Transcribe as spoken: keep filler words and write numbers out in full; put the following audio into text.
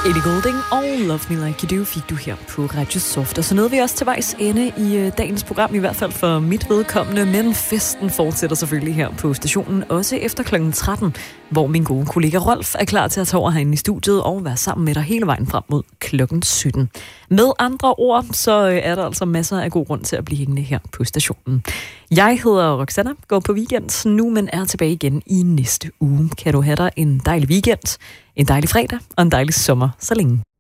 Ellie Goulding og Love Me Like You Do fik du her på Radio Soft. Og så nåede vi også til vejs ende i dagens program, i hvert fald for mit vedkommende. Men festen fortsætter selvfølgelig her på stationen, også efter klokken tretten, hvor min gode kollega Rolf er klar til at tage over herinde i studiet og være sammen med dig hele vejen frem mod klokken sytten. Med andre ord, så er der altså masser af god grund til at blive hængende her på stationen. Jeg hedder Roxanna, går på weekend nu, men er tilbage igen i næste uge. Kan du have dig en dejlig weekend, en dejlig fredag og en dejlig sommer så længe.